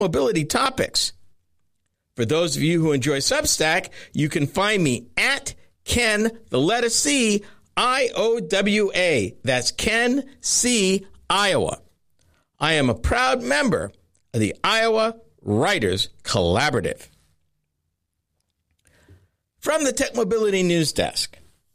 mobility topics. For those of you who enjoy Substack, you can find me at Ken, the letter C, IOWA. That's Ken C, Iowa. I am a proud member of the Iowa Writers Collaborative. From the Tech Mobility News Desk,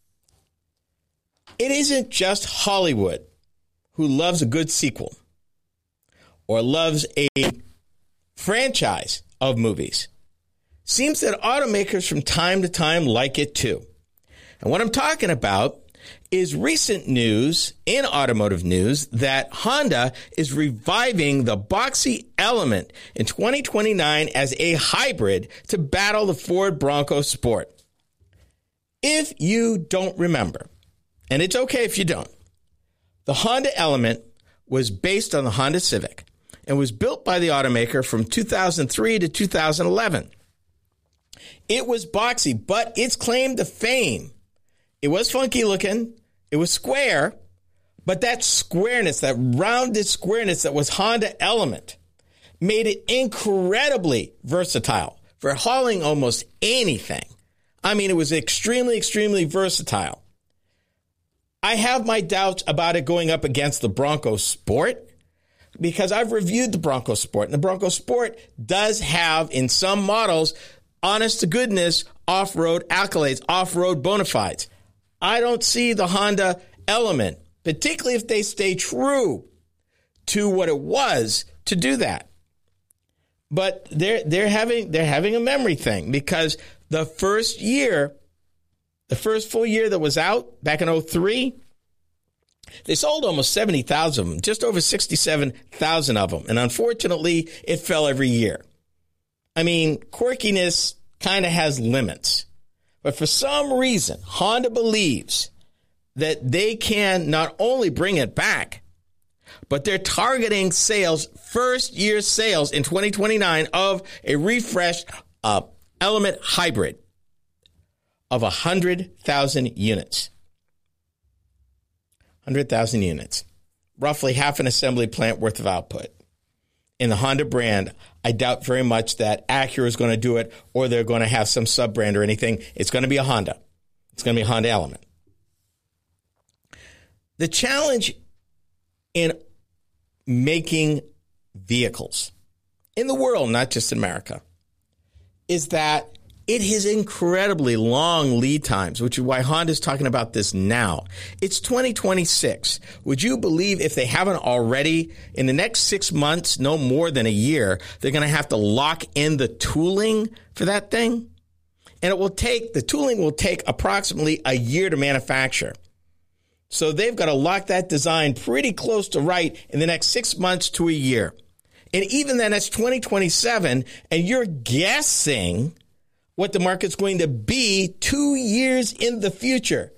it isn't just Hollywood who loves a good sequel or loves a franchise of movies. Seems that automakers from time to time like it too. And what I'm talking about is recent news in automotive news that Honda is reviving the boxy Element in 2029 as a hybrid to battle the Ford Bronco Sport. If you don't remember, and it's okay if you don't, the Honda Element was based on the Honda Civic and was built by the automaker from 2003 to 2011. It was boxy, but its claim to fame, it was funky looking, it was square, but that squareness, that rounded squareness that was Honda Element, made it incredibly versatile for hauling almost anything. I mean, it was extremely, extremely versatile. I have my doubts about it going up against the Bronco Sport because I've reviewed the Bronco Sport, and the Bronco Sport does have, in some models, honest to goodness, off-road accolades, off-road bona fides. I don't see the Honda Element, particularly if they stay true to what it was, to do that. But they're having a memory thing because the first full year that was out back in 2003, they sold almost 70,000 of them, just over 67,000 of them. And unfortunately, it fell every year. I mean, quirkiness kind of has limits. But for some reason, Honda believes that they can not only bring it back, but they're targeting sales, first year sales in 2029 of a refreshed Element hybrid of 100,000 units. 100,000 units. Roughly half an assembly plant worth of output. In the Honda brand, I doubt very much that Acura is going to do it or they're going to have some sub-brand or anything. It's going to be a Honda. It's going to be a Honda Element. The challenge in making vehicles in the world, not just in America, is that it has incredibly long lead times, which is why Honda's talking about this now. It's 2026. Would you believe if they haven't already, in the next 6 months, no more than a year, they're going to have to lock in the tooling for that thing? And the tooling will take approximately a year to manufacture. So they've got to lock that design pretty close to right in the next 6 months to a year. And even then, it's 2027, and you're guessing what the market's going to be 2 years in the future.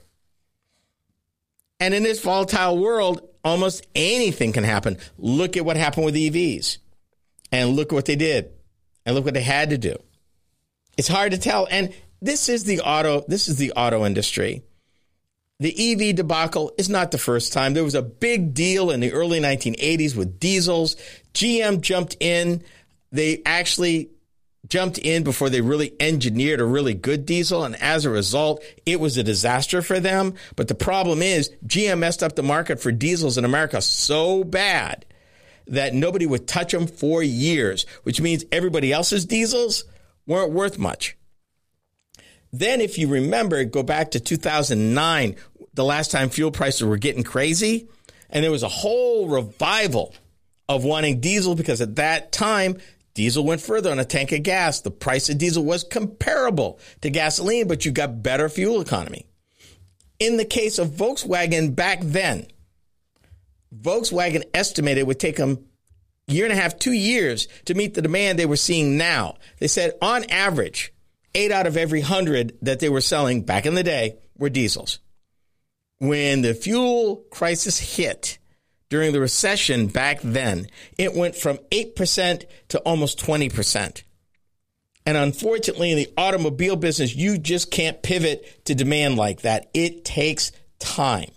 And in this volatile world, almost anything can happen. Look at what happened with EVs, and look what they did, and look what they had to do. It's hard to tell. And this is the auto industry. The EV debacle is not the first time. There was a big deal in the early 1980s with diesels. GM jumped in. They actually jumped in before they really engineered a really good diesel. And as a result, it was a disaster for them. But the problem is GM messed up the market for diesels in America so bad that nobody would touch them for years, which means everybody else's diesels weren't worth much. Then, if you remember, go back to 2009, the last time fuel prices were getting crazy, and there was a whole revival of wanting diesel because at that time, diesel went further on a tank of gas. The price of diesel was comparable to gasoline, but you got better fuel economy. In the case of Volkswagen back then, Volkswagen estimated it would take them a year and a half, 2 years to meet the demand they were seeing now. They said on average, 8 out of every 100 that they were selling back in the day were diesels. When the fuel crisis hit during the recession back then, it went from 8% to almost 20%. And unfortunately, in the automobile business, you just can't pivot to demand like that. It takes time.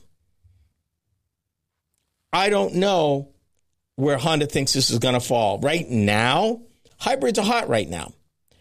I don't know where Honda thinks this is going to fall. Right now, Hybrids are hot right now.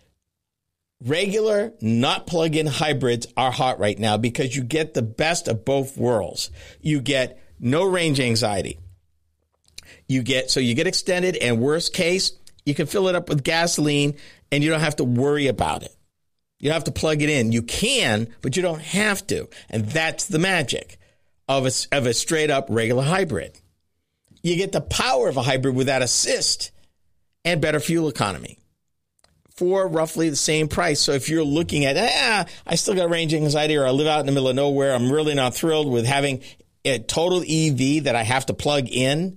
Regular, not plug-in hybrids are hot right now because you get the best of both worlds. You get no range anxiety. You get extended, and worst case, you can fill it up with gasoline and you don't have to worry about it. You don't have to plug it in. You can, but you don't have to. And that's the magic of a straight up regular hybrid. You get the power of a hybrid with that assist and better fuel economy for roughly the same price. So if you're looking at, I still got range anxiety, or I live out in the middle of nowhere, I'm really not thrilled with having a total EV that I have to plug in,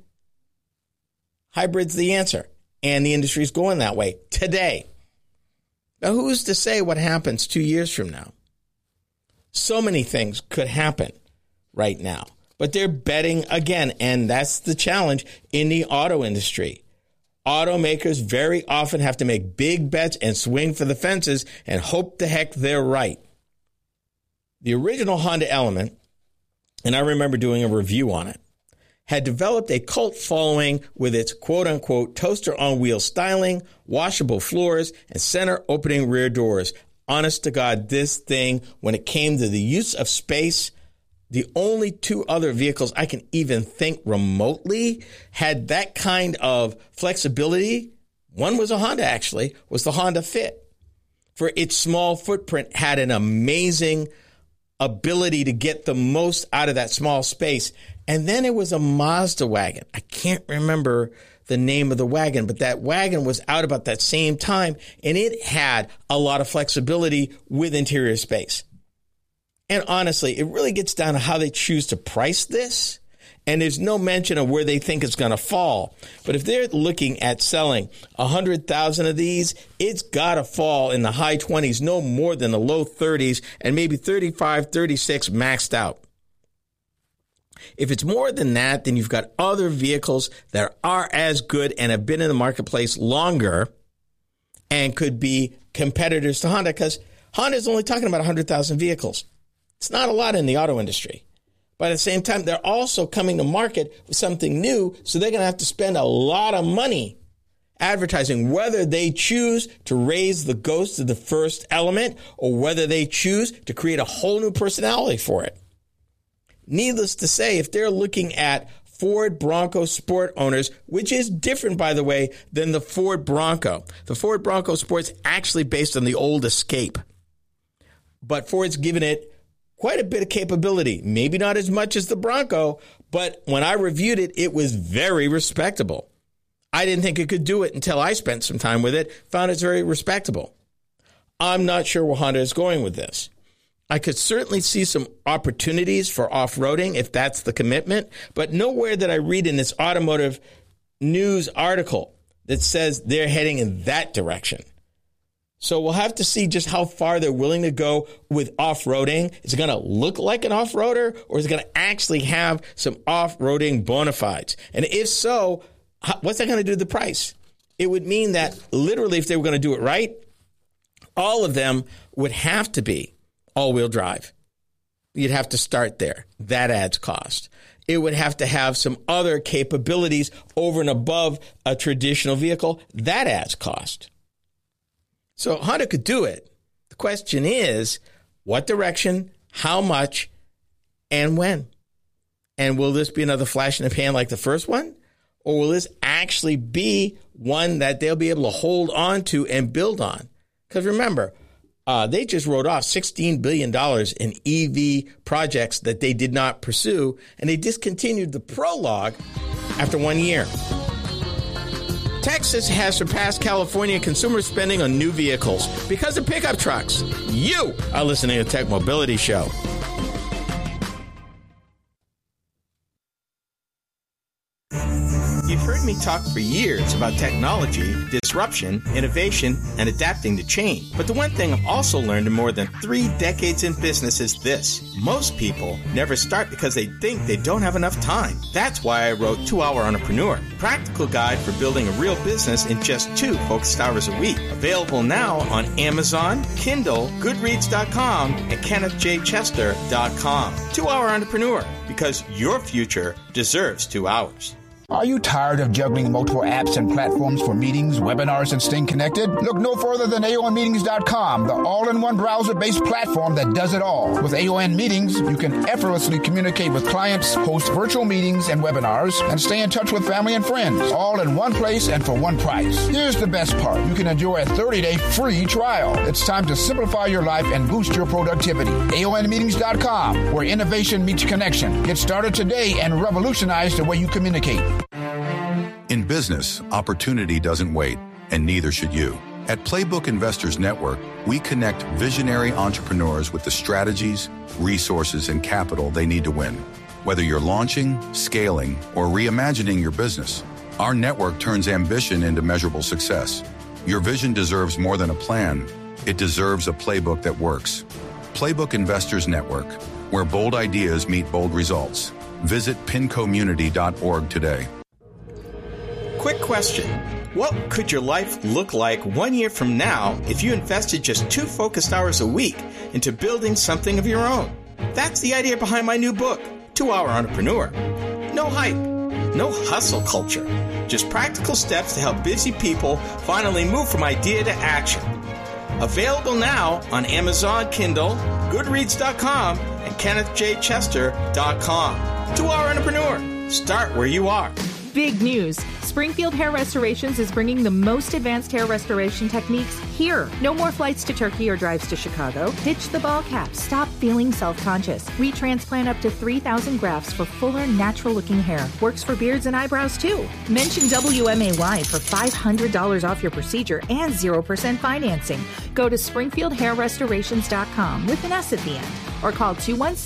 hybrid's the answer. And the industry is going that way today. Now, who's to say what happens 2 years from now? So many things could happen right now. But they're betting again, and that's the challenge in the auto industry. Automakers very often have to make big bets and swing for the fences and hope the heck they're right. The original Honda Element, and I remember doing a review on it, had developed a cult following with its quote-unquote toaster-on-wheel styling, washable floors, and center-opening rear doors. Honest to God, this thing, when it came to the use of space, the only two other vehicles I can even think remotely had that kind of flexibility. One was a Honda, actually, was the Honda Fit. For its small footprint, had an amazing ability to get the most out of that small space. And then it was a Mazda wagon. I can't remember the name of the wagon, but that wagon was out about that same time, and it had a lot of flexibility with interior space. And honestly, it really gets down to how they choose to price this. And there's no mention of where they think it's going to fall. But if they're looking at selling 100,000 of these, it's got to fall in the high 20s, no more than the low 30s, and maybe 35, 36 maxed out. If it's more than that, then you've got other vehicles that are as good and have been in the marketplace longer and could be competitors to Honda, because Honda's only talking about 100,000 vehicles. It's not a lot in the auto industry. But at the same time, they're also coming to market with something new, so they're going to have to spend a lot of money advertising, whether they choose to raise the ghost of the first Element or whether they choose to create a whole new personality for it. Needless to say, if they're looking at Ford Bronco Sport owners, which is different, by the way, than the Ford Bronco. The Ford Bronco Sport's actually based on the old Escape. But Ford's given it quite a bit of capability. Maybe not as much as the Bronco, but when I reviewed it, it was very respectable. I didn't think it could do it until I spent some time with it, found it's very respectable. I'm not sure where Honda is going with this. I could certainly see some opportunities for off-roading if that's the commitment, but nowhere did I read in this automotive news article that says they're heading in that direction. So we'll have to see just how far they're willing to go with off-roading. Is it going to look like an off-roader, or is it going to actually have some off-roading bona fides? And if so, what's that going to do to the price? It would mean that literally, if they were going to do it right, all of them would have to be all-wheel drive. You'd have to start there. That adds cost. It would have to have some other capabilities over and above a traditional vehicle. That adds cost. So Honda could do it. The question is, what direction, how much, and when? And will this be another flash in the pan like the first one? Or will this actually be one that they'll be able to hold on to and build on? Because remember, they just wrote off $16 billion in EV projects that they did not pursue, and they discontinued the Prologue after 1 year. Texas has surpassed California consumer spending on new vehicles because of pickup trucks. You are listening to Tech Mobility Show. You've heard me talk for years about technology, disruption, innovation, and adapting to change. But the one thing I've also learned in more than 3 decades in business is this. Most people never start because they think they don't have enough time. That's why I wrote 2 Hour Entrepreneur, a practical guide for building a real business in just 2 focused hours a week. Available now on Amazon, Kindle, Goodreads.com, and KennethJChester.com. 2 Hour Entrepreneur, because your future deserves 2 hours. Are you tired of juggling multiple apps and platforms for meetings, webinars, and staying connected? Look no further than AONmeetings.com, the all-in-one browser-based platform that does it all. With AON Meetings, you can effortlessly communicate with clients, host virtual meetings and webinars, and stay in touch with family and friends, all in one place and for one price. Here's the best part. You can enjoy a 30-day free trial. It's time to simplify your life and boost your productivity. AONmeetings.com, where innovation meets connection. Get started today and revolutionize the way you communicate. In business, opportunity doesn't wait, and neither should you. At Playbook Investors Network, we connect visionary entrepreneurs with the strategies, resources, and capital they need to win. Whether you're launching, scaling, or reimagining your business, our network turns ambition into measurable success. Your vision deserves more than a plan. It deserves a playbook that works. Playbook Investors Network, where bold ideas meet bold results. Visit pincommunity.org today. Quick question. What could your life look like 1 year from now if you invested just 2 focused hours a week into building something of your own? That's the idea behind my new book, 2 Hour Entrepreneur. No hype, no hustle culture, just practical steps to help busy people finally move from idea to action. Available now on Amazon Kindle, Goodreads.com, and KennethJChester.com. 2 Hour Entrepreneur. Start where you are. Big news. Springfield Hair Restorations is bringing the most advanced hair restoration techniques here. No more flights to Turkey or drives to Chicago. Ditch the ball cap. Stop feeling self-conscious. We transplant up to 3,000 grafts for fuller, natural-looking hair. Works for beards and eyebrows, too. Mention WMAY for $500 off your procedure and 0% financing. Go to SpringfieldHairRestorations.com with an S at the end, or call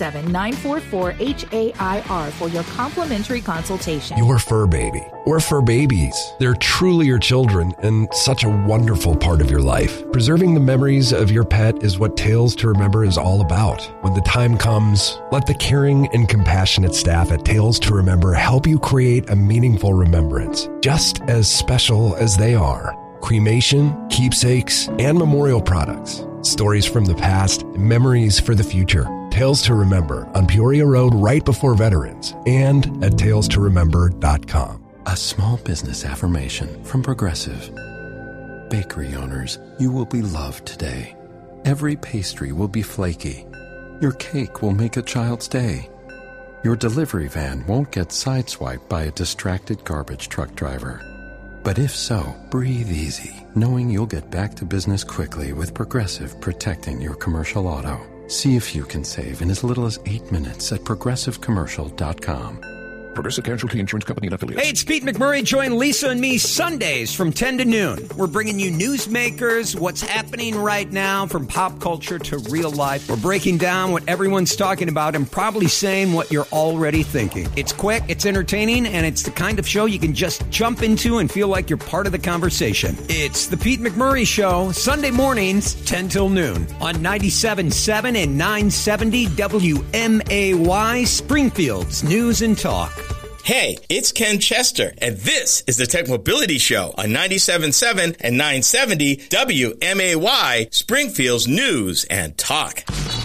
217-944-HAIR for your complimentary consultation. Your fur baby, or fur babies. They're truly your children and such a wonderful part of your life. Preserving the memories of your pet is what Tales to Remember is all about. When the time comes, let the caring and compassionate staff at Tales to Remember help you create a meaningful remembrance, just as special as they are. Cremation, keepsakes, and memorial products. Stories from the past, memories for the future. Tales to Remember on Peoria Road right before Veterans and at talestoremember.com. A small business affirmation from Progressive. Bakery owners, you will be loved today. Every pastry will be flaky. Your cake will make a child's day. Your delivery van won't get sideswiped by a distracted garbage truck driver. But if so, breathe easy, knowing you'll get back to business quickly with Progressive protecting your commercial auto. See if you can save in as little as 8 minutes at progressivecommercial.com. Progressive Casualty Insurance Company and affiliates. Hey, it's Pete McMurray. Join Lisa and me Sundays from 10 to noon. We're bringing you newsmakers, what's happening right now from pop culture to real life. We're breaking down what everyone's talking about and probably saying what you're already thinking. It's quick, it's entertaining, and it's the kind of show you can just jump into and feel like you're part of the conversation. It's the Pete McMurray Show, Sunday mornings, 10 till noon on 97.7 and 970 WMAY, Springfield's News and Talk. Hey, it's Ken Chester, and this is the Tech Mobility Show on 97.7 and 970 WMAY, Springfield's News and Talk.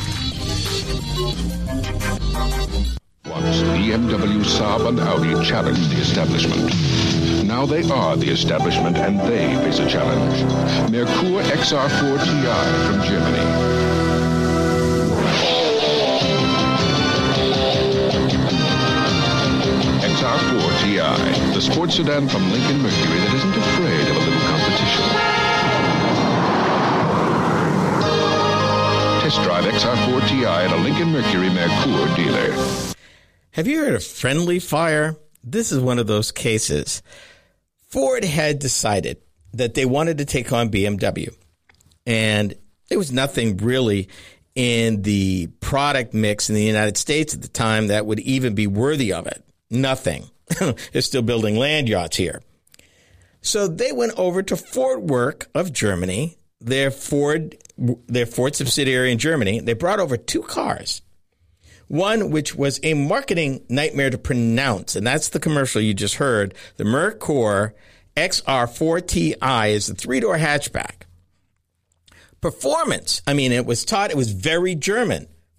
Once BMW, Saab, and Audi challenged the establishment. Now they are the establishment, and they face a challenge. Merkur XR4 Ti from Germany. XR4 Ti, the sports sedan from Lincoln Mercury that isn't afraid of a little competition. Test drive XR4 Ti at a Lincoln Mercury Merkur dealer. Have you heard of friendly fire? This is one of those cases. Ford had decided that they wanted to take on BMW, and there was nothing really in the product mix in the United States at the time that would even be worthy of it. Nothing. They're still building land yachts here. So they went over to Ford Work of Germany, their Ford subsidiary in Germany. They brought over 2 cars. One which was a marketing nightmare to pronounce, and that's the commercial you just heard. The Merkur XR4 Ti is the 3-door hatchback. Performance, it was very German.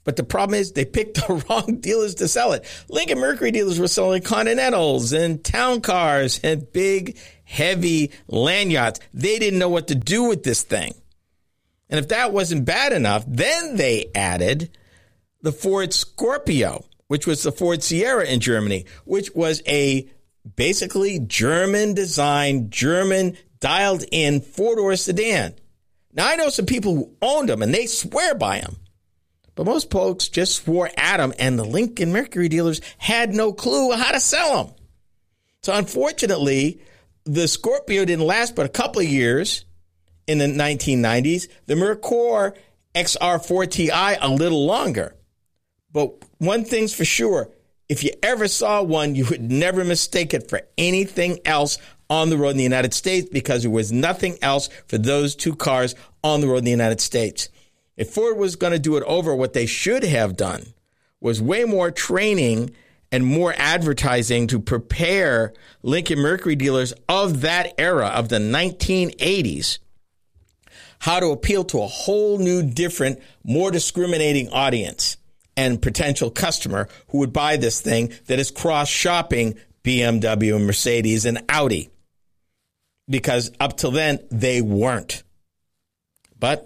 But the problem is they picked the wrong dealers to sell it. Lincoln Mercury dealers were selling Continentals and town cars and big, heavy land yachts. They didn't know what to do with this thing. And if that wasn't bad enough, then they added the Ford Scorpio, which was the Ford Sierra in Germany, which was a basically German-designed, German dialed-in four-door sedan. Now, I know some people who owned them, and they swear by them. But most folks just swore at them, and the Lincoln Mercury dealers had no clue how to sell them. So, unfortunately, the Scorpio didn't last but a couple of years in the 1990s. The Merkur XR4Ti a little longer. But one thing's for sure, if you ever saw one, you would never mistake it for anything else on the road in the United States, because there was nothing else for those two cars on the road in the United States. If Ford was going to do it over, what they should have done was way more training and more advertising to prepare Lincoln Mercury dealers of that era, of the 1980s, how to appeal to a whole new, different, more discriminating audience and potential customer who would buy this thing that is cross-shopping BMW and Mercedes and Audi. Because up till then, they weren't. But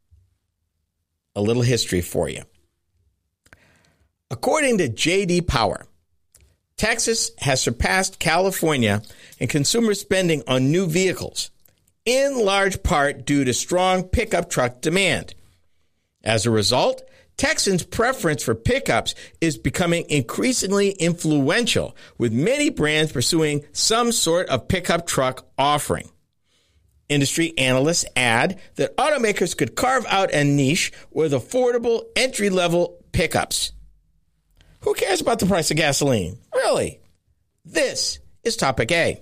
a little history for you. According to J.D. Power, Texas has surpassed California in consumer spending on new vehicles, in large part due to strong pickup truck demand. As a result, Texans' preference for pickups is becoming increasingly influential, with many brands pursuing some sort of pickup truck offering. Industry analysts add that automakers could carve out a niche with affordable entry-level pickups. Who cares about the price of gasoline? Really? This is Topic A.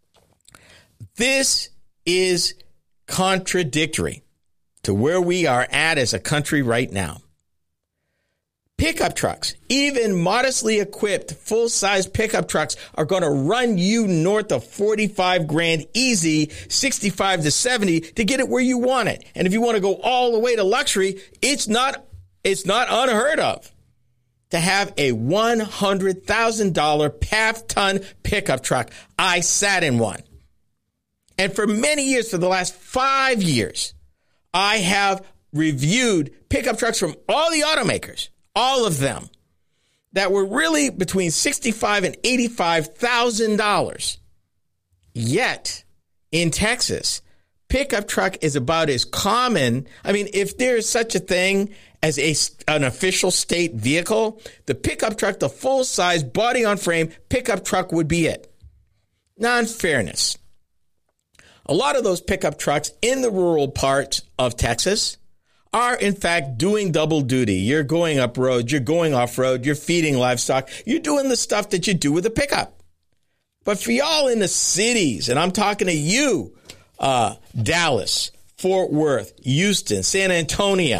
This is contradictory to where we are at as a country right now. Pickup trucks, even modestly equipped full-size pickup trucks, are going to run you north of $45,000 easy, 65 to 70 to get it where you want it. And if you want to go all the way to luxury, it's not unheard of to have a $100,000 half-ton pickup truck. I sat in one. And for many years, for the last 5 years, I have reviewed pickup trucks from all the automakers. All of them that were really between $65,000 and $85,000. Yet in Texas, pickup truck is about as common. I mean, if there is such a thing as an official state vehicle, the pickup truck, the full size body on frame pickup truck would be it. Now, in fairness, a lot of those pickup trucks in the rural parts of Texas are, in fact, doing double duty. You're going up road, you're going off road, you're feeding livestock, you're doing the stuff that you do with a pickup. But for y'all in the cities, and I'm talking to you, Dallas, Fort Worth, Houston, San Antonio,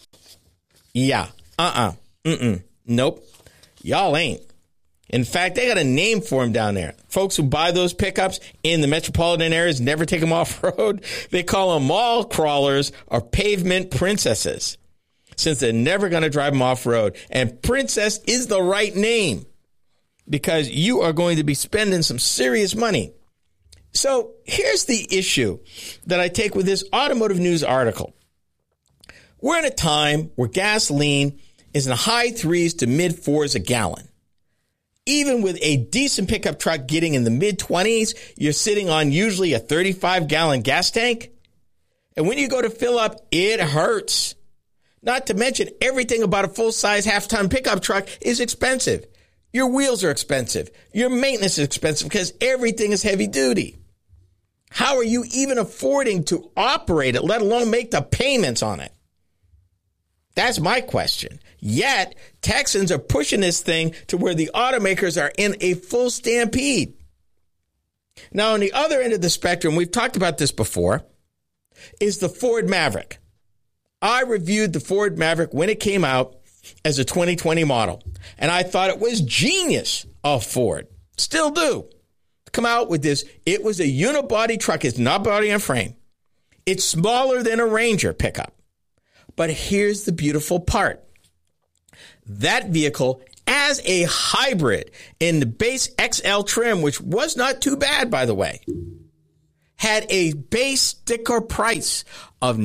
nope, y'all ain't. In fact, they got a name for them down there. Folks who buy those pickups in the metropolitan areas, never take them off-road, they call them mall crawlers or pavement princesses, since they're never going to drive them off-road. And princess is the right name, because you are going to be spending some serious money. So here's the issue that I take with this Automotive News article. We're in a time where gasoline is in the high 3s to mid 4s a gallon. Even with a decent pickup truck getting in the mid-20s, you're sitting on usually a 35-gallon gas tank. And when you go to fill up, it hurts. Not to mention, everything about a full-size half-ton pickup truck is expensive. Your wheels are expensive. Your maintenance is expensive because everything is heavy-duty. How are you even affording to operate it, let alone make the payments on it? That's my question. Yet, Texans are pushing this thing to where the automakers are in a full stampede. Now, on the other end of the spectrum, we've talked about this before, is the Ford Maverick. I reviewed the Ford Maverick when it came out as a 2020 model, and I thought it was genius of Ford. Still do. Come out with this. It was a unibody truck. It's not body on frame. It's smaller than a Ranger pickup. But here's the beautiful part. That vehicle as a hybrid in the base XL trim, which was not too bad, by the way, had a base sticker price of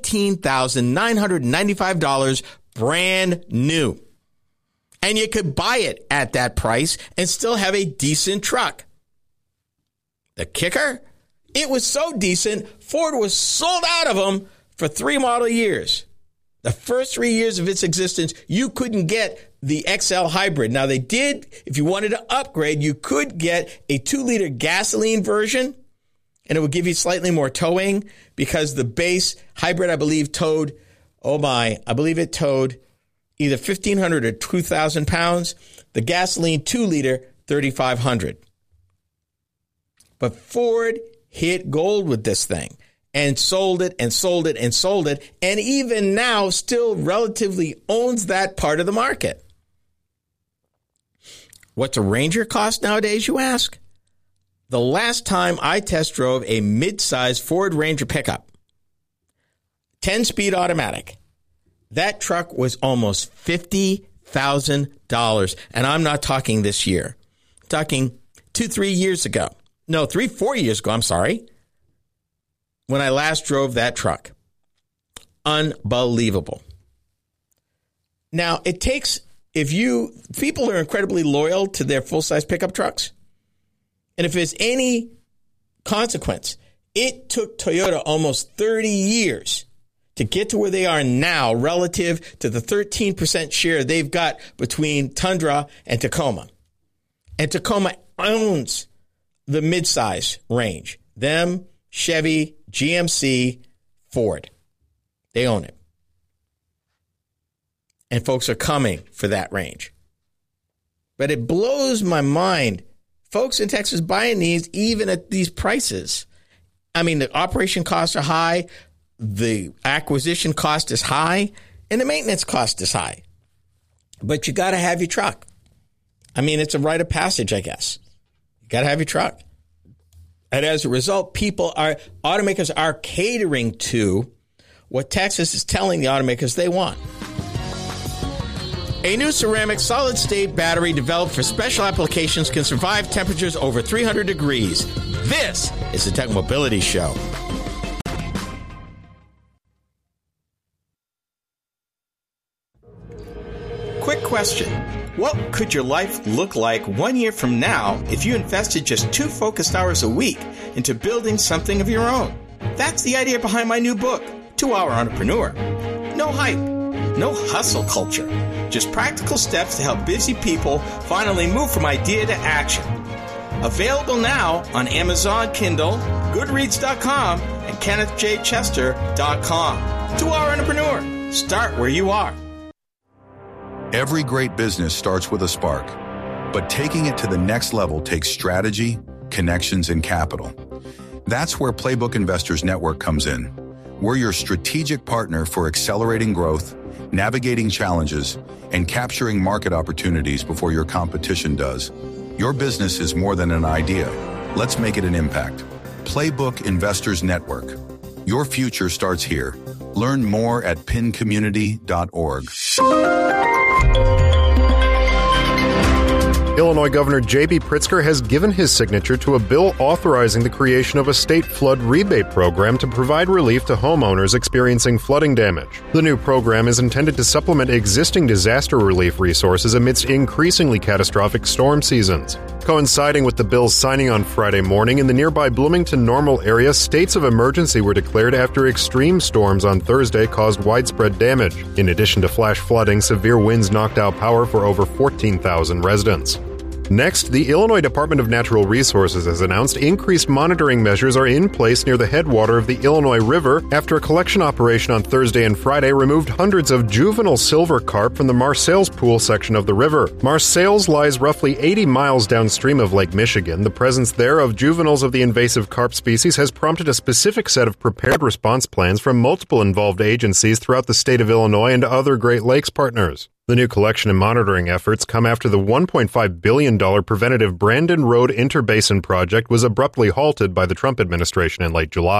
$19,995 brand new. And you could buy it at that price and still have a decent truck. The kicker? It was so decent, Ford was sold out of them for 3 model years. The first 3 years of its existence, you couldn't get the XL hybrid. Now, they did, if you wanted to upgrade, you could get a 2-liter gasoline version, and it would give you slightly more towing because the base hybrid, I believe, towed either 1,500 or 2,000 pounds. The gasoline 2-liter, 3,500. But Ford hit gold with this thing and sold it and sold it and sold it, and even now still relatively owns that part of the market. What's a Ranger cost nowadays, you ask? The last time I test drove a mid-size Ford Ranger pickup, 10-speed automatic, that truck was almost $50,000. And I'm not talking this year. I'm talking 2-3 years ago. No, 3-4 years ago, I'm sorry, when I last drove that truck. Unbelievable. Now, it takes, people are incredibly loyal to their full-size pickup trucks. And if there's any consequence, it took Toyota almost 30 years to get to where they are now relative to the 13% share they've got between Tundra and Tacoma. And Tacoma owns the midsize range. Them, Chevy, GMC, Ford. They own it. And folks are coming for that range. But it blows my mind. Folks in Texas buying these even at these prices. I mean, the operation costs are high, the acquisition cost is high, and the maintenance cost is high. But you got to have your truck. I mean, it's a rite of passage, I guess. You got to have your truck. And as a result, automakers are catering to what Texas is telling the automakers they want. A new ceramic solid-state battery developed for special applications can survive temperatures over 300 degrees. This is the Tech Mobility Show. Quick question. What could your life look like 1 year from now if you invested just 2 focused hours a week into building something of your own? That's the idea behind my new book, 2 Hour Entrepreneur. No hype, no hustle culture, just practical steps to help busy people finally move from idea to action. Available now on Amazon Kindle, Goodreads.com, and KennethJChester.com. 2 Hour Entrepreneur. Start where you are. Every great business starts with a spark, but taking it to the next level takes strategy, connections, and capital. That's where Playbook Investors Network comes in. We're your strategic partner for accelerating growth, navigating challenges, and capturing market opportunities before your competition does. Your business is more than an idea. Let's make it an impact. Playbook Investors Network. Your future starts here. Learn more at pincommunity.org. Illinois Governor J.B. Pritzker has given his signature to a bill authorizing the creation of a state flood rebate program to provide relief to homeowners experiencing flooding damage. The new program is intended to supplement existing disaster relief resources amidst increasingly catastrophic storm seasons. Coinciding with the bill's signing on Friday morning, in the nearby Bloomington-Normal area, states of emergency were declared after extreme storms on Thursday caused widespread damage. In addition to flash flooding, severe winds knocked out power for over 14,000 residents. Next, the Illinois Department of Natural Resources has announced increased monitoring measures are in place near the headwater of the Illinois River after a collection operation on Thursday and Friday removed hundreds of juvenile silver carp from the Marseilles Pool section of the river. Marseilles lies roughly 80 miles downstream of Lake Michigan. The presence there of juveniles of the invasive carp species has prompted a specific set of prepared response plans from multiple involved agencies throughout the state of Illinois and other Great Lakes partners. The new collection and monitoring efforts come after the $1.5 billion preventative Brandon Road Interbasin project was abruptly halted by the Trump administration in late July.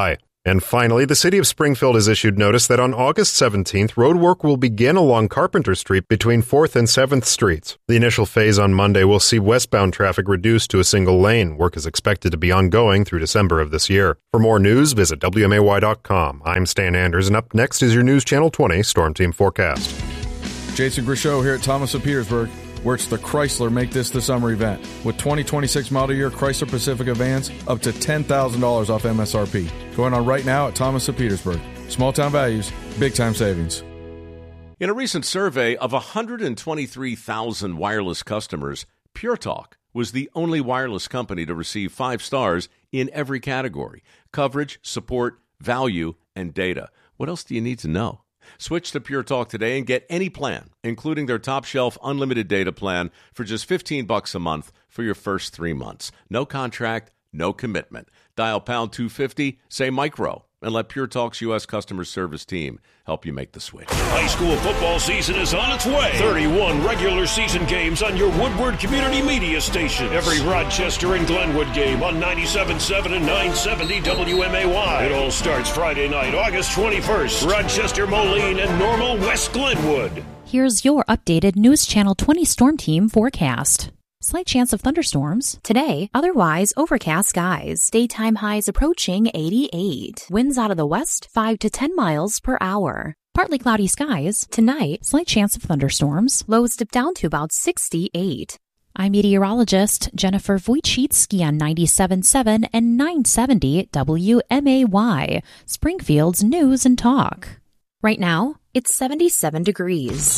And finally, the city of Springfield has issued notice that on August 17th, roadwork will begin along Carpenter Street between 4th and 7th Streets. The initial phase on Monday will see westbound traffic reduced to a single lane. Work is expected to be ongoing through December of this year. For more news, visit WMAY.com. I'm Stan Anders, and up next is your News Channel 20 Storm Team Forecast. Jason Grishow here at Thomas of Petersburg, where it's the Chrysler Make This the Summer event, with 2026 model year Chrysler Pacifica vans up to $10,000 off MSRP. Going on right now at Thomas of Petersburg. Small town values, big time savings. In a recent survey of 123,000 wireless customers, Pure Talk was the only wireless company to receive 5 stars in every category: coverage, support, value, and data. What else do you need to know? Switch to Pure Talk today and get any plan, including their top-shelf unlimited data plan, for just $15 a month for your first 3 months. No contract, no commitment. Dial pound 250, say micro, and let Pure Talk's U.S. customer service team help you make the switch. High school football season is on its way. 31 regular season games on your Woodward Community Media station. Every Rochester and Glenwood game on 97.7 and 970 WMAY. It all starts Friday night, August 21st. Rochester, Moline, and Normal, West Glenwood. Here's your updated News Channel 20 Storm Team forecast. Slight chance of thunderstorms. Today, otherwise overcast skies. Daytime highs approaching 88. Winds out of the west, 5 to 10 miles per hour. Partly cloudy skies. Tonight, slight chance of thunderstorms. Lows dip down to about 68. I'm meteorologist Jennifer Wojcicki on 97.7 and 970 WMAY, Springfield's News and Talk. Right now, it's 77 degrees.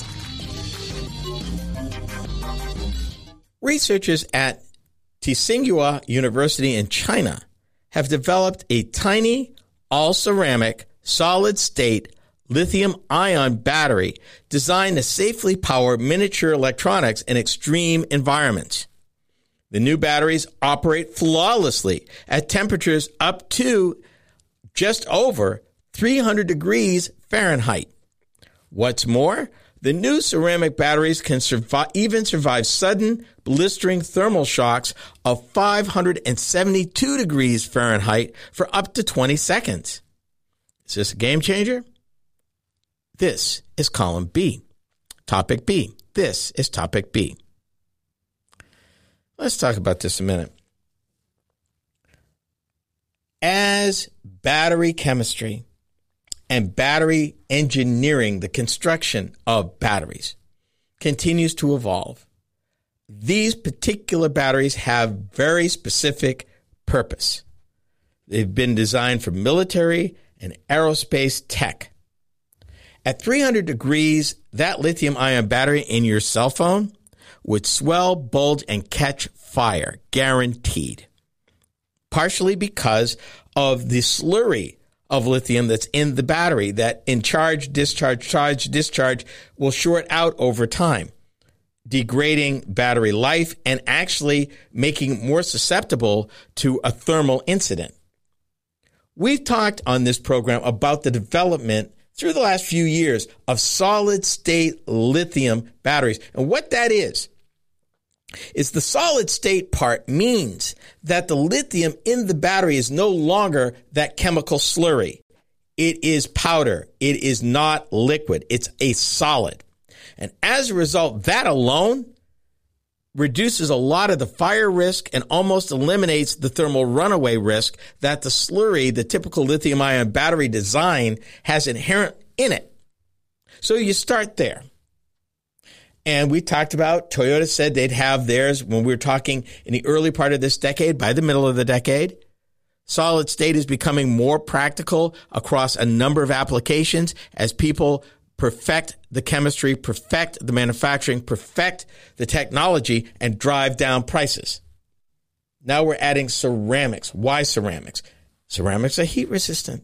Researchers at Tsinghua University in China have developed a tiny, all-ceramic, solid-state lithium-ion battery designed to safely power miniature electronics in extreme environments. The new batteries operate flawlessly at temperatures up to just over 300 degrees Fahrenheit. What's more, the new ceramic batteries can survive sudden, blistering thermal shocks of 572 degrees Fahrenheit for up to 20 seconds. Is this a game changer? This is column B. Topic B. This is topic B. Let's talk about this a minute. As battery chemistry and battery engineering, the construction of batteries, continues to evolve, these particular batteries have very specific purpose. They've been designed for military and aerospace tech. At 300 degrees, that lithium-ion battery in your cell phone would swell, bulge, and catch fire, guaranteed. Partially because of the slurry of lithium that's in the battery that in charge, discharge will short out over time, degrading battery life and actually making it more susceptible to a thermal incident. We've talked on this program about the development through the last few years of solid-state lithium batteries. And what that is the solid-state part means that the lithium in the battery is no longer that chemical slurry. It is powder. It is not liquid. It's a solid. And as a result, that alone reduces a lot of the fire risk and almost eliminates the thermal runaway risk that the slurry, the typical lithium-ion battery design, has inherent in it. So you start there. And we talked about, Toyota said they'd have theirs when we were talking in the early part of this decade, by the middle of the decade. Solid state is becoming more practical across a number of applications as people perfect the chemistry, perfect the manufacturing, perfect the technology, and drive down prices. Now we're adding ceramics. Why ceramics? Ceramics are heat resistant.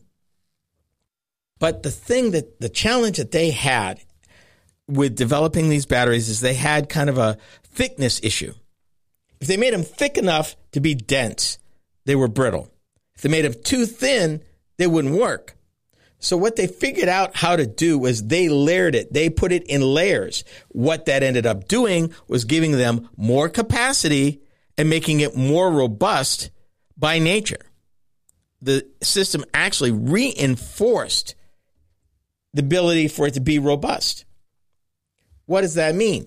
But the challenge that they had with developing these batteries is they had kind of a thickness issue. If they made them thick enough to be dense, they were brittle. If they made them too thin, they wouldn't work. So what they figured out how to do was they layered it. They put it in layers. What that ended up doing was giving them more capacity and making it more robust by nature. the system actually reinforced the ability for it to be robust. What does that mean?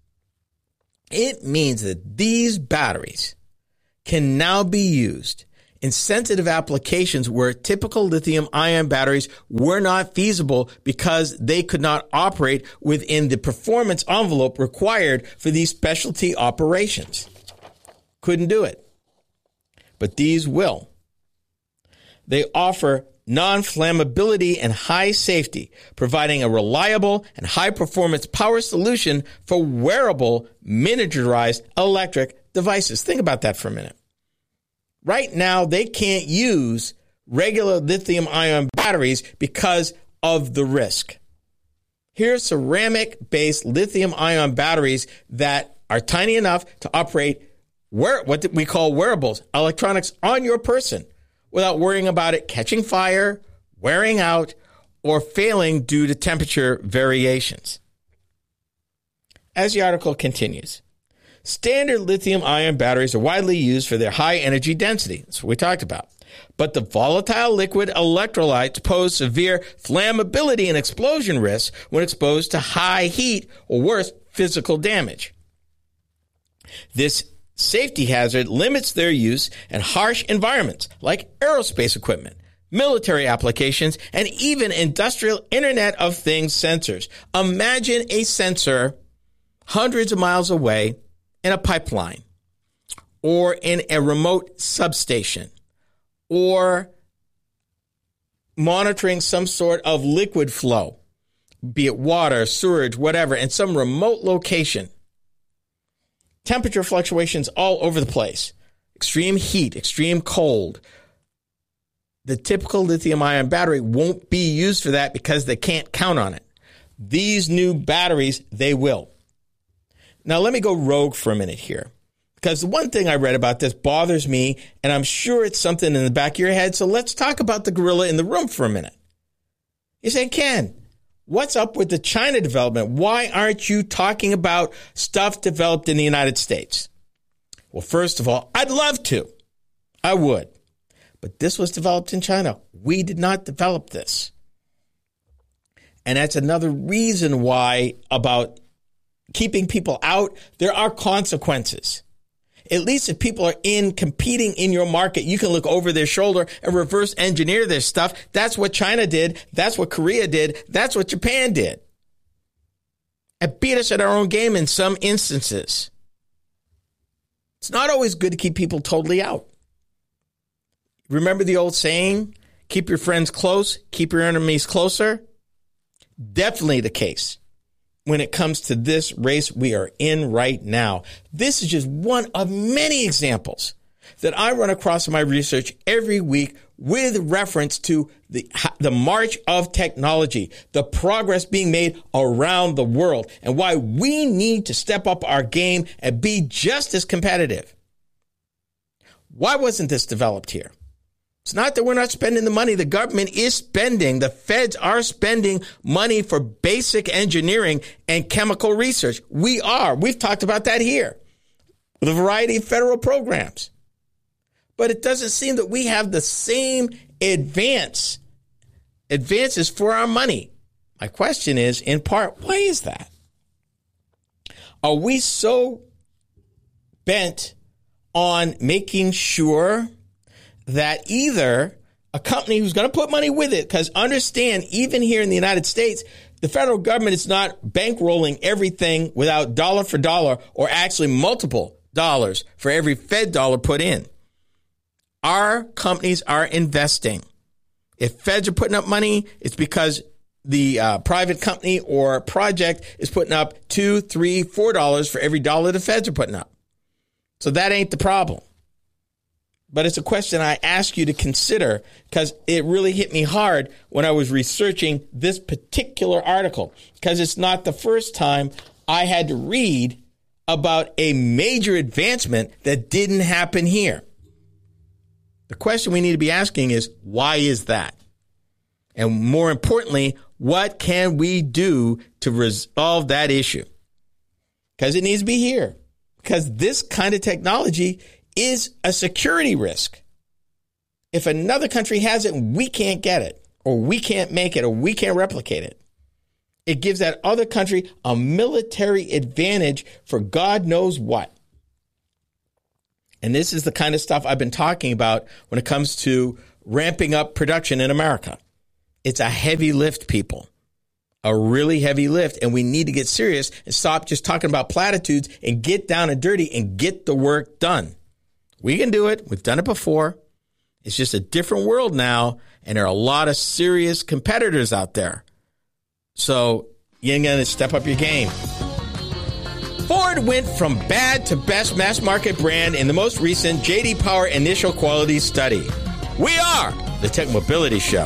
It means that these batteries can now be used in sensitive applications where typical lithium-ion batteries were not feasible because they could not operate within the performance envelope required for these specialty operations. Couldn't do it. But these will. They offer non-flammability and high safety, providing a reliable and high-performance power solution for wearable, miniaturized electric devices. Think about that for a minute. Right now, they can't use regular lithium-ion batteries because of the risk. Here's ceramic-based lithium-ion batteries that are tiny enough to operate what we call wearables, electronics on your person, without worrying about it catching fire, wearing out, or failing due to temperature variations. As the article continues, standard lithium-ion batteries are widely used for their high energy density. That's what we talked about. But the volatile liquid electrolytes pose severe flammability and explosion risks when exposed to high heat or worse, physical damage. This safety hazard limits their use in harsh environments like aerospace equipment, military applications, and even industrial Internet of Things sensors. Imagine a sensor hundreds of miles away in a pipeline or in a remote substation or monitoring some sort of liquid flow, be it water, sewage, whatever, in some remote location. Temperature fluctuations all over the place. Extreme heat, extreme cold. The typical lithium-ion battery won't be used for that because they can't count on it. These new batteries, they will. Now, let me go rogue for a minute here, because the one thing I read about this bothers me, and I'm sure it's something in the back of your head, so let's talk about the gorilla in the room for a minute. You say, Ken, what's up with the China development? Why aren't you talking about stuff developed in the United States? Well, first of all, I'd love to. I would. But this was developed in China. We did not develop this. And that's another reason why about keeping people out, there are consequences. At least if people are competing in your market, you can look over their shoulder and reverse engineer their stuff. That's what China did. That's what Korea did. That's what Japan did. And beat us at our own game in some instances. It's not always good to keep people totally out. Remember the old saying, keep your friends close, keep your enemies closer? Definitely the case when it comes to this race we are in right now. This is just one of many examples that I run across in my research every week with reference to the march of technology, the progress being made around the world, and why we need to step up our game and be just as competitive. Why wasn't this developed here? It's not that we're not spending the money. The government is spending. The feds are spending money for basic engineering and chemical research. We are. We've talked about that here with a variety of federal programs. But it doesn't seem that we have the same advances for our money. My question is, in part, why is that? Are we so bent on making sure that either a company who's going to put money with it, because understand, even here in the United States, the federal government is not bankrolling everything without dollar for dollar or actually multiple dollars for every Fed dollar put in. Our companies are investing. If feds are putting up money, it's because the private company or project is putting up $2, $3, $4 for every dollar the feds are putting up. So that ain't the problem. But it's a question I ask you to consider because it really hit me hard when I was researching this particular article, because it's not the first time I had to read about a major advancement that didn't happen here. The question we need to be asking is, why is that? And more importantly, what can we do to resolve that issue? Because it needs to be here. Because this kind of technology is a security risk. If another country has it, we can't get it, or we can't make it, or we can't replicate it. It gives that other country a military advantage for God knows what. And this is the kind of stuff I've been talking about when it comes to ramping up production in America. It's a heavy lift, people. A really heavy lift, and we need to get serious and stop just talking about platitudes and get down and dirty and get the work done. We can do it. We've done it before. It's just a different world now, and there are a lot of serious competitors out there. So you're going to step up your game. Ford went from bad to best mass market brand in the most recent J.D. Power Initial Quality Study. We are the Tech Mobility Show.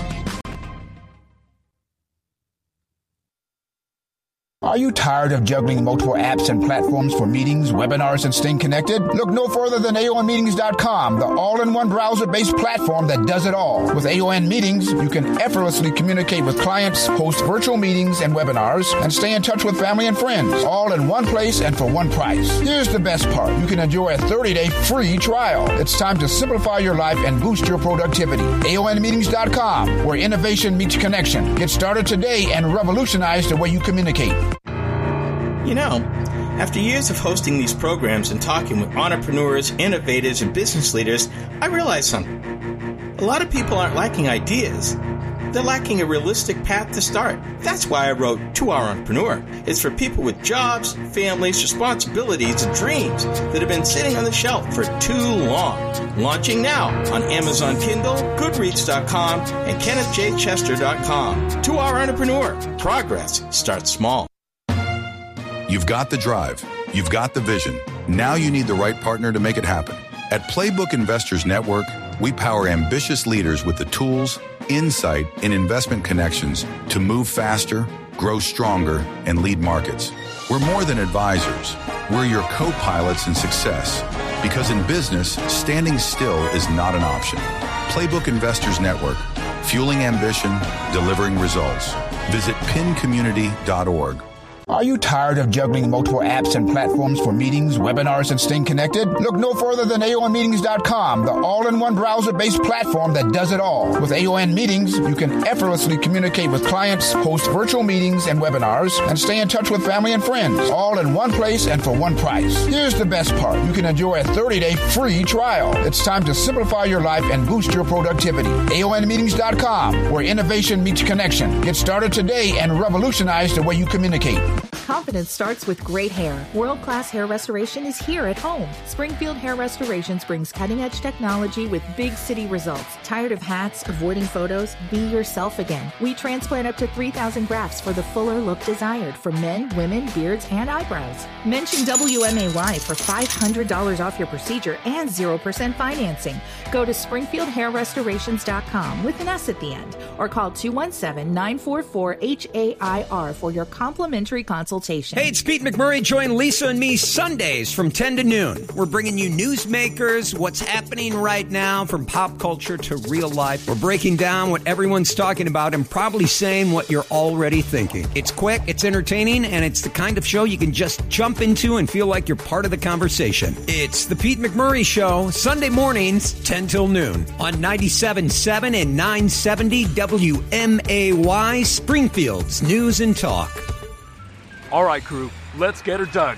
Are you tired of juggling multiple apps and platforms for meetings, webinars, and staying connected? Look no further than AONmeetings.com, the all-in-one browser-based platform that does it all. With AON Meetings, you can effortlessly communicate with clients, host virtual meetings and webinars, and stay in touch with family and friends, all in one place and for one price. Here's the best part. You can enjoy a 30-day free trial. It's time to simplify your life and boost your productivity. AONmeetings.com, where innovation meets connection. Get started today and revolutionize the way you communicate. You know, after years of hosting these programs and talking with entrepreneurs, innovators, and business leaders, I realized something. A lot of people aren't lacking ideas. They're lacking a realistic path to start. That's why I wrote 2-Hour Entrepreneur. It's for people with jobs, families, responsibilities, and dreams that have been sitting on the shelf for too long. Launching now on Amazon Kindle, Goodreads.com, and KennethJChester.com. 2-Hour Entrepreneur. Progress starts small. You've got the drive. You've got the vision. Now you need the right partner to make it happen. At Playbook Investors Network, we power ambitious leaders with the tools, insight, and investment connections to move faster, grow stronger, and lead markets. We're more than advisors. We're your co-pilots in success. Because in business, standing still is not an option. Playbook Investors Network, fueling ambition, delivering results. Visit pincommunity.org. Are you tired of juggling multiple apps and platforms for meetings, webinars, and staying connected? Look no further than AONmeetings.com, the all-in-one browser-based platform that does it all. With AON Meetings, you can effortlessly communicate with clients, host virtual meetings and webinars, and stay in touch with family and friends, all in one place and for one price. Here's the best part. You can enjoy a 30-day free trial. It's time to simplify your life and boost your productivity. AONmeetings.com, where innovation meets connection. Get started today and revolutionize the way you communicate. Confidence starts with great hair. World-class hair restoration is here at home. Springfield Hair Restorations brings cutting-edge technology with big city results. Tired of hats, avoiding photos? Be yourself again. We transplant up to 3,000 grafts for the fuller look desired for men, women, beards, and eyebrows. Mention WMAY for $500 off your procedure and 0% financing. Go to SpringfieldHairRestorations.com with an S at the end, or call 217-944-HAIR for your complimentary consultation. Hey, it's Pete McMurray. Join Lisa and me Sundays from 10 to noon. We're bringing you newsmakers, what's happening right now from pop culture to real life. We're breaking down what everyone's talking about and probably saying what you're already thinking. It's quick, it's entertaining, and it's the kind of show you can just jump into and feel like you're part of the conversation. It's the Pete McMurray Show, Sunday mornings, 10 till noon on 97.7 and 970 WMAY, Springfield's News and Talk. All right, crew, let's get her dug.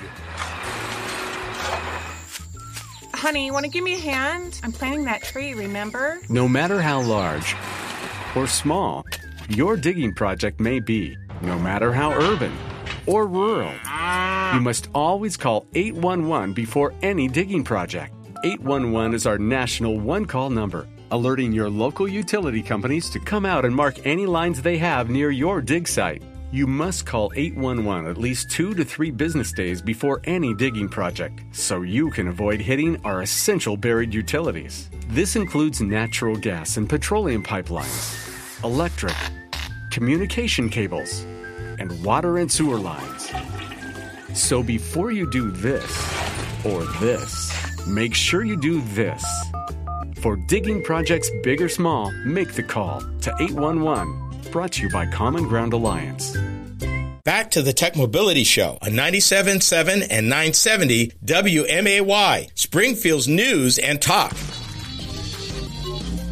Honey, you want to give me a hand? I'm planting that tree, remember? No matter how large or small your digging project may be, no matter how urban or rural, you must always call 811 before any digging project. 811 is our national one-call number, alerting your local utility companies to come out and mark any lines they have near your dig site. You must call 811 at least 2 to 3 business days before any digging project, so you can avoid hitting our essential buried utilities. This includes natural gas and petroleum pipelines, electric, communication cables, and water and sewer lines. So before you do this or this, make sure you do this. For digging projects big or small, make the call to 811. Brought to you by Common Ground Alliance. Back to the Tech Mobility Show on 97.7 and 970 WMAY, Springfield's News and Talk.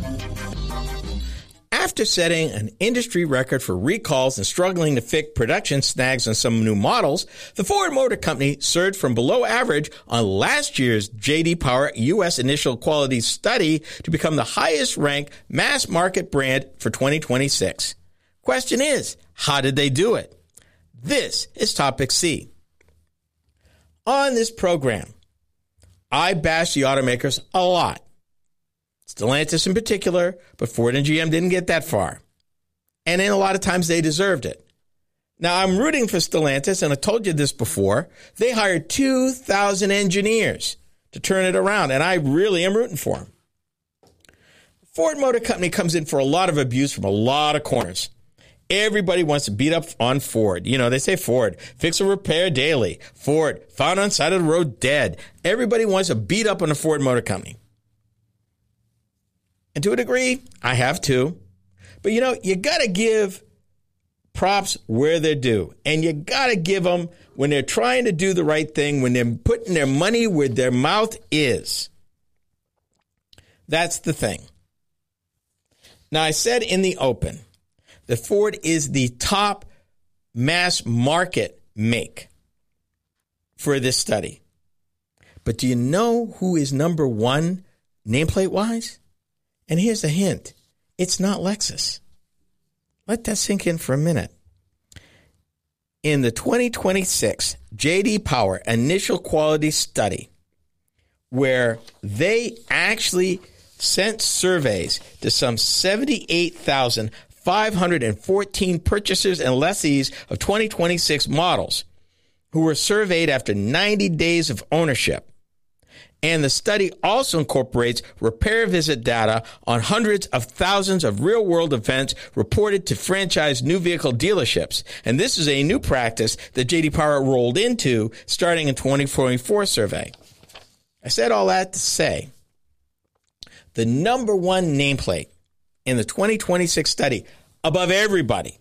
After setting an industry record for recalls and struggling to fix production snags on some new models, the Ford Motor Company surged from below average on last year's J.D. Power U.S. Initial Quality Study to become the highest-ranked mass-market brand for 2026. Question is, how did they do it? This is Topic C. On this program, I bash the automakers a lot. Stellantis in particular, but Ford and GM didn't get that far. And then a lot of times they deserved it. Now, I'm rooting for Stellantis, and I told you this before. They hired 2,000 engineers to turn it around, and I really am rooting for them. Ford Motor Company comes in for a lot of abuse from a lot of corners. Everybody wants to beat up on Ford. You know, they say Ford, fix or repair daily. Ford, found on side of the road dead. Everybody wants to beat up on the Ford Motor Company. And to a degree, I have too. But, you know, you got to give props where they're due. And you got to give them when they're trying to do the right thing, when they're putting their money where their mouth is. That's the thing. Now, I said in the open that Ford is the top mass market make for this study. But do you know who is number one nameplate-wise? And here's a hint. It's not Lexus. Let that sink in for a minute. In the 2026 J.D. Power Initial Quality Study, where they actually sent surveys to some 78,514 purchasers and lessees of 2026 models who were surveyed after 90 days of ownership. And the study also incorporates repair visit data on hundreds of thousands of real-world events reported to franchise new vehicle dealerships. And this is a new practice that J.D. Power rolled into starting in 2024 survey. I said all that to say the number one nameplate in the 2026 study above everybody,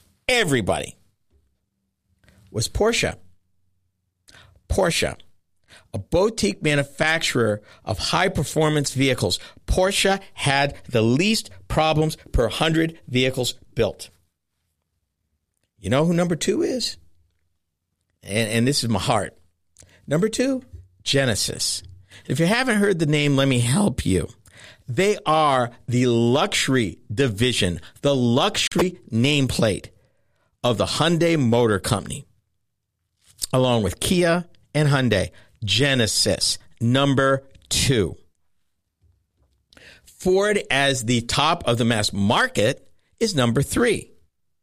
was Porsche. Porsche, a boutique manufacturer of high-performance vehicles. Porsche had the least problems per 100 vehicles built. You know who number two is? And this is my heart. Number two, Genesis. If you haven't heard the name, let me help you. They are the luxury division, the luxury nameplate of the Hyundai Motor Company, along with Kia and Hyundai. Genesis, number two. Ford, as the top of the mass market, is number three.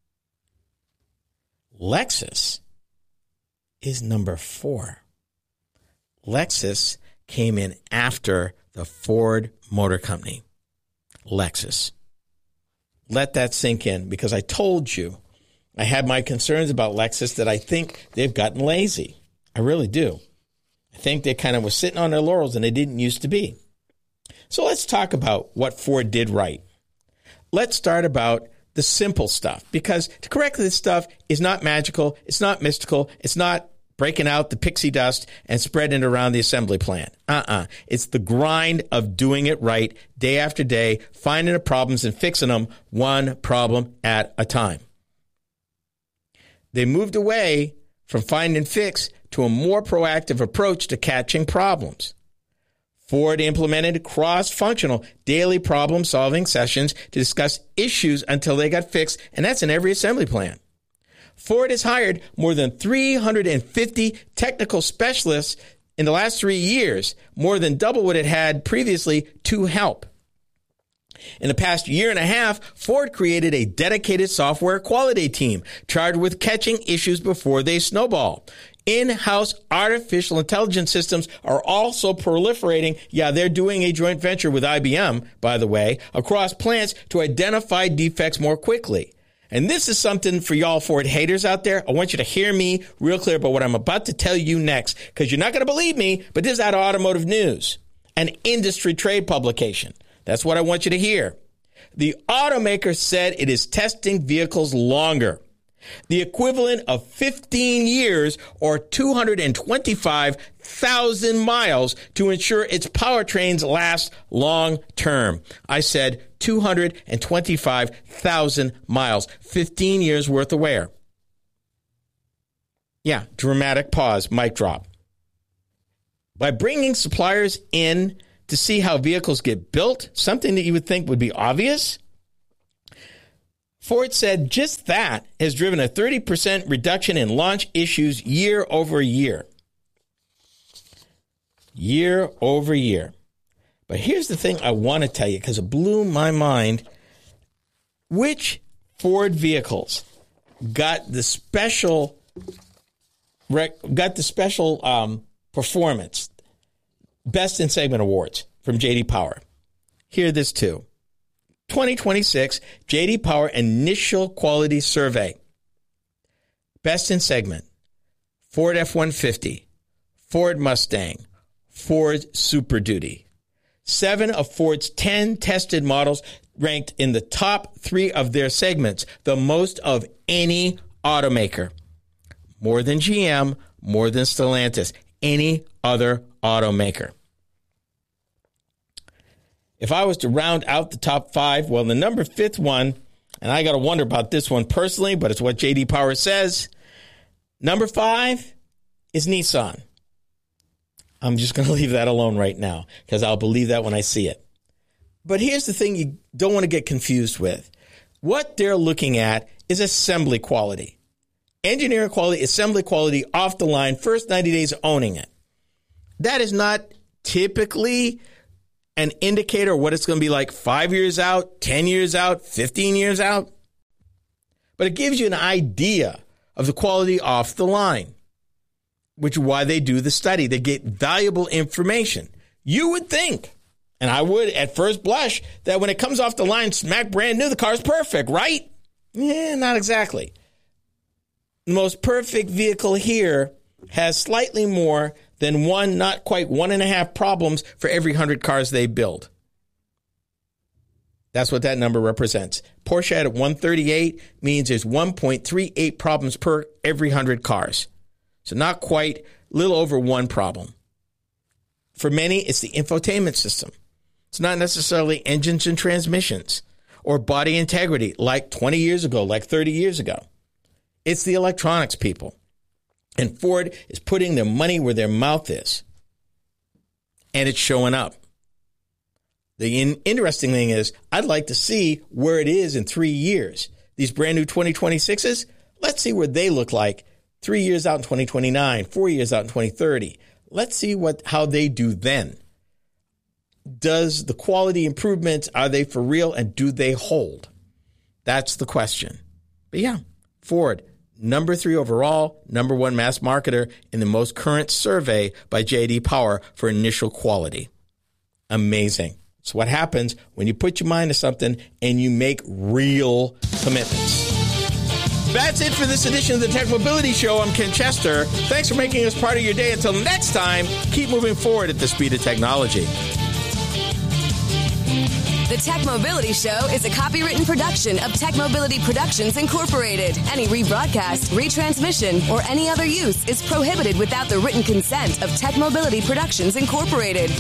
Lexus is number four. Lexus came in after the Ford Motor Company. Lexus. Let that sink in, because I told you I had my concerns about Lexus, that I think they've gotten lazy. I really do. I think they kind of were sitting on their laurels and they didn't used to be. So let's talk about what Ford did right. Let's start about the simple stuff, because to correct this stuff is not magical. It's not mystical. It's not breaking out the pixie dust and spreading it around the assembly plant. It's the grind of doing it right day after day, finding the problems and fixing them one problem at a time. They moved away from find and fix to a more proactive approach to catching problems. Ford implemented cross-functional daily problem-solving sessions to discuss issues until they got fixed, and that's in every assembly plant. Ford has hired more than 350 technical specialists in the last 3 years, more than double what it had previously, to help. In the past year and a half, Ford created a dedicated software quality team charged with catching issues before they snowball. In-house artificial intelligence systems are also proliferating. Yeah, they're doing a joint venture with IBM, by the way, across plants to identify defects more quickly. And this is something for y'all Ford haters out there. I want you to hear me real clear about what I'm about to tell you next, because you're not going to believe me, but this is out of Automotive News, an industry trade publication. That's what I want you to hear. The automaker said it is testing vehicles longer. The equivalent of 15 years or 225,000 miles to ensure its powertrains last long term. I said 225,000 miles, 15 years worth of wear. Yeah, dramatic pause, mic drop. By bringing suppliers in to see how vehicles get built, something that you would think would be obvious, Ford said just that has driven a 30% reduction in launch issues year over year. Year over year. But here's the thing I want to tell you, because it blew my mind. Which Ford vehicles got the special performance, Best in Segment awards from J.D. Power? Hear this too. 2026 J.D. Power Initial Quality Survey. Best in Segment: Ford F-150, Ford Mustang, Ford Super Duty. 7 of Ford's 10 tested models ranked in the top 3 of their segments, the most of any automaker. More than GM, more than Stellantis, any other automaker. If I was to round out the top 5, well, the number 5th one, and I got to wonder about this one personally, but it's what J.D. Power says. Number 5 is Nissan. I'm just going to leave that alone right now because I'll believe that when I see it. But here's the thing you don't want to get confused with. What they're looking at is assembly quality. Engineering quality, assembly quality, off the line, first 90 days owning it. That is not typically an indicator of what it's going to be like 5 years out, 10 years out, 15 years out. But it gives you an idea of the quality off the line, which is why they do the study. They get valuable information. You would think, and I would at first blush, that when it comes off the line, smack brand new, the car's perfect, right? Yeah, not exactly. The most perfect vehicle here has slightly more than one, not quite 1.5 problems for every 100 cars they build. That's what that number represents. Porsche at 138 means there's 1.38 problems per every 100 cars. So not quite, a little over one problem. For many, it's the infotainment system. It's not necessarily engines and transmissions or body integrity like 20 years ago, like 30 years ago. It's the electronics people. And Ford is putting their money where their mouth is. And it's showing up. The interesting thing is, I'd like to see where it is in 3 years. These brand new 2026s, let's see where they look like 3 years out in 2029, 4 years out in 2030. Let's see how they do then. Does the quality improvements, are they for real, and do they hold? That's the question. But yeah, Ford, number 3 overall, number 1 mass marketer in the most current survey by J.D. Power for initial quality. Amazing. It's what happens when you put your mind to something and you make real commitments. That's it for this edition of the Tech Mobility Show. I'm Ken Chester. Thanks for making us part of your day. Until next time, keep moving forward at the speed of technology. The Tech Mobility Show is a copywritten production of Tech Mobility Productions, Incorporated. Any rebroadcast, retransmission, or any other use is prohibited without the written consent of Tech Mobility Productions, Incorporated.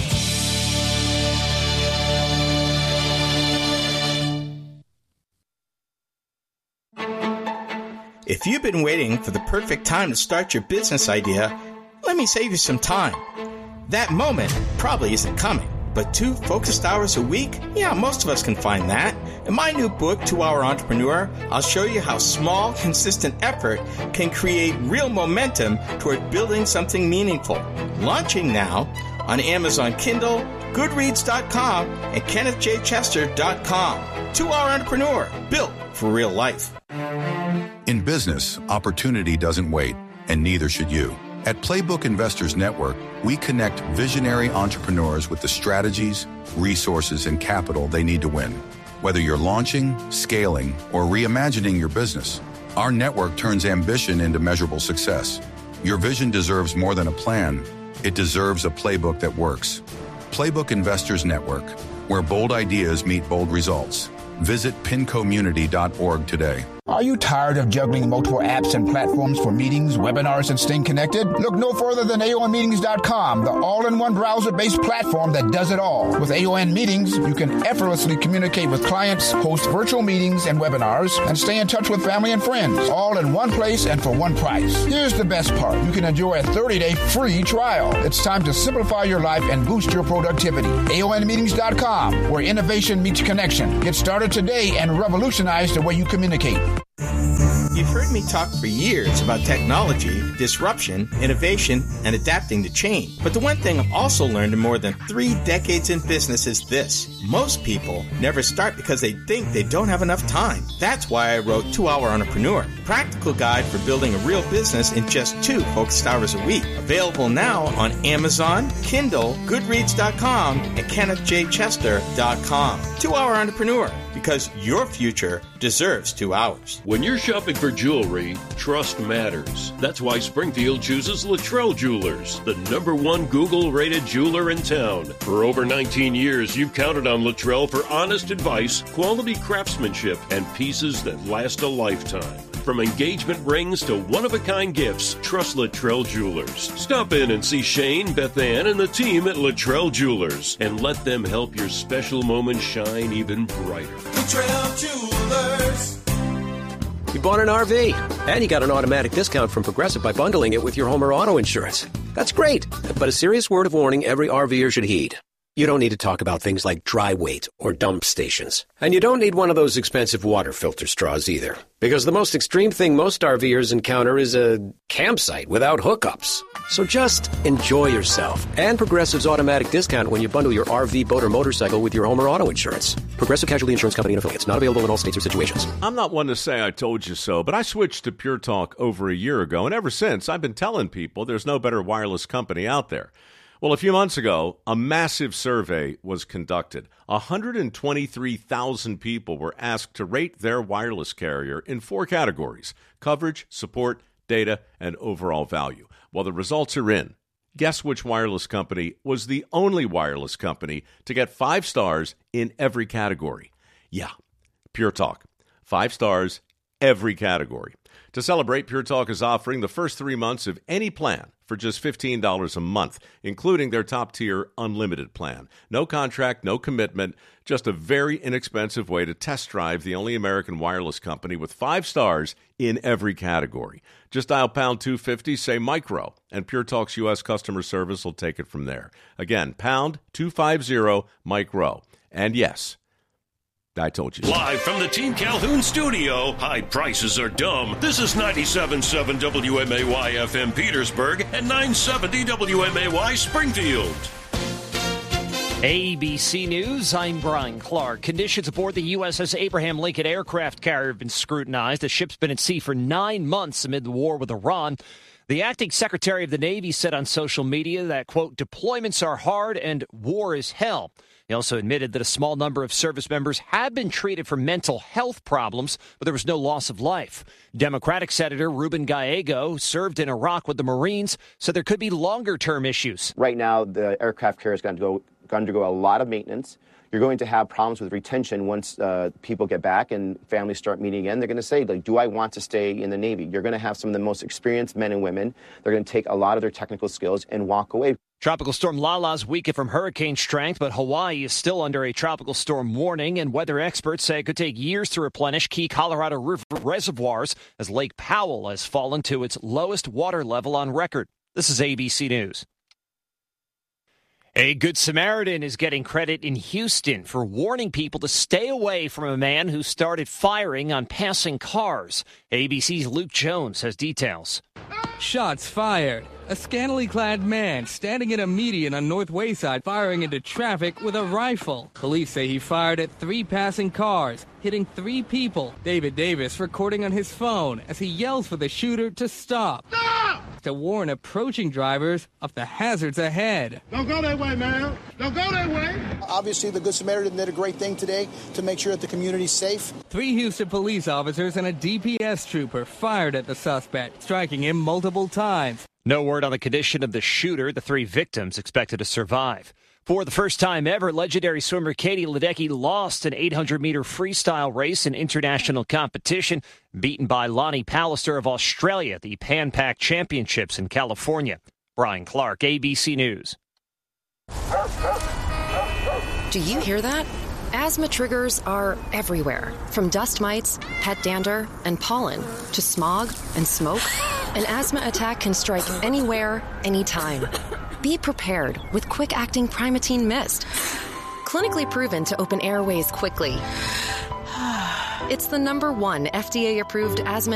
If you've been waiting for the perfect time to start your business idea, let me save you some time. That moment probably isn't coming. But 2 focused hours a week? Yeah, most of us can find that. In my new book, 2 Hour Entrepreneur, I'll show you how small, consistent effort can create real momentum toward building something meaningful. Launching now on Amazon Kindle, Goodreads.com, and KennethJChester.com. 2 Hour Entrepreneur, built for real life. In business, opportunity doesn't wait, and neither should you. At Playbook Investors Network, we connect visionary entrepreneurs with the strategies, resources, and capital they need to win. Whether you're launching, scaling, or reimagining your business, our network turns ambition into measurable success. Your vision deserves more than a plan. It deserves a playbook that works. Playbook Investors Network, where bold ideas meet bold results. Visit pincommunity.org today. Are you tired of juggling multiple apps and platforms for meetings, webinars, and staying connected? Look no further than AONmeetings.com, the all-in-one browser-based platform that does it all. With AON Meetings, you can effortlessly communicate with clients, host virtual meetings and webinars, and stay in touch with family and friends, all in one place and for one price. Here's the best part. You can enjoy a 30-day free trial. It's time to simplify your life and boost your productivity. AONmeetings.com, where innovation meets connection. Get started today and revolutionize the way you communicate. You've heard me talk for years about technology, disruption, innovation, and adapting to change. But the one thing I've also learned in more than 3 decades in business is this. Most people never start because they think they don't have enough time. That's why I wrote 2 Hour Entrepreneur, a practical guide for building a real business in just 2 focused hours a week. Available now on Amazon, Kindle, Goodreads.com, and KennethJChester.com. 2 Hour Entrepreneur, because your future deserves 2 hours. When you're shopping for jewelry, trust matters. That's why Springfield chooses Luttrell Jewelers, the #1 Google-rated jeweler in town. For over 19 years, you've counted on Luttrell for honest advice, quality craftsmanship, and pieces that last a lifetime. From engagement rings to one-of-a-kind gifts, trust Luttrell Jewelers. Stop in and see Shane, Beth Ann, and the team at Luttrell Jewelers, and let them help your special moment shine even brighter. Luttrell Jewelers. You bought an RV, and you got an automatic discount from Progressive by bundling it with your home or auto insurance. That's great, but a serious word of warning every RVer should heed. You don't need to talk about things like dry weight or dump stations. And you don't need one of those expensive water filter straws either. Because the most extreme thing most RVers encounter is a campsite without hookups. So just enjoy yourself. And Progressive's automatic discount when you bundle your RV, boat, or motorcycle with your home or auto insurance. Progressive Casualty Insurance Company and Affiliates. Not available in all states or situations. I'm not one to say I told you so, but I switched to Pure Talk over a year ago. And ever since, I've been telling people there's no better wireless company out there. Well, a few months ago, a massive survey was conducted. 123,000 people were asked to rate their wireless carrier in 4 categories: coverage, support, data, and overall value. Well, the results are in. Guess which wireless company was the only wireless company to get 5 stars in every category? Yeah, Pure Talk. 5 stars, every category. To celebrate, Pure Talk is offering the first 3 months of any plan for just $15 a month, including their top-tier unlimited plan. No contract, no commitment, just a very inexpensive way to test drive the only American wireless company with 5 stars in every category. Just dial pound 250, say micro, and Pure Talk's U.S. customer service will take it from there. Again, pound 250 micro. And yes, I told you. Live from the Team Calhoun studio, high prices are dumb. This is 97.7 WMAY FM Petersburg and 970 WMAY Springfield. ABC News, I'm Brian Clark. Conditions aboard the USS Abraham Lincoln aircraft carrier have been scrutinized. The ship's been at sea for 9 months amid the war with Iran. The acting Secretary of the Navy said on social media that, quote, deployments are hard and war is hell. He also admitted that a small number of service members have been treated for mental health problems, but there was no loss of life. Democratic Senator Ruben Gallego served in Iraq with the Marines, so there could be longer-term issues. Right now, the aircraft carrier is going to undergo a lot of maintenance. You're going to have problems with retention once people get back and families start meeting again. They're going to say, like, do I want to stay in the Navy? You're going to have some of the most experienced men and women. They're going to take a lot of their technical skills and walk away. Tropical storm Lala's weakened from hurricane strength, but Hawaii is still under a tropical storm warning, and weather experts say it could take years to replenish key Colorado River reservoirs as Lake Powell has fallen to its lowest water level on record. This is ABC News. A Good Samaritan is getting credit in Houston for warning people to stay away from a man who started firing on passing cars. ABC's Luke Jones has details. Shots fired. A scantily clad man standing in a median on North Wayside firing into traffic with a rifle. Police say he fired at 3 passing cars, hitting 3 people. David Davis recording on his phone as he yells for the shooter to stop. Stop! To warn approaching drivers of the hazards ahead. Don't go that way, man. Don't go that way. Obviously, the Good Samaritan did a great thing today to make sure that the community's safe. 3 Houston police officers and a DPS trooper fired at the suspect, striking him multiple times. No word on the condition of the shooter. The 3 victims expected to survive. For the first time ever, legendary swimmer Katie Ledecky lost an 800-meter freestyle race in international competition, beaten by Lonnie Pallister of Australia at the Pan Pac Championships in California. Brian Clark, ABC News. Do you hear that? Asthma triggers are everywhere, from dust mites, pet dander, and pollen, to smog and smoke. An asthma attack can strike anywhere, anytime. Be prepared with quick-acting Primatene Mist. Clinically proven to open airways quickly. It's the #1 FDA-approved asthma